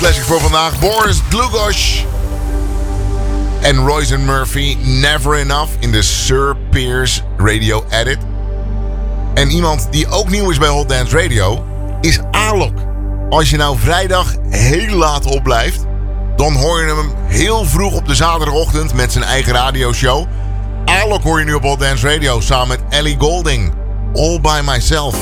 classic voor vandaag. Boris Dlugosch en Royce and Murphy, Never Enough in de Sir Piers Radio Edit. En iemand die ook nieuw is bij Hot Dance Radio is Alok. Als je nou vrijdag heel laat opblijft, dan hoor je hem heel vroeg op de zaterdagochtend met zijn eigen radioshow. Alok hoor je nu op Hot Dance Radio samen met Ellie Goulding. All by Myself.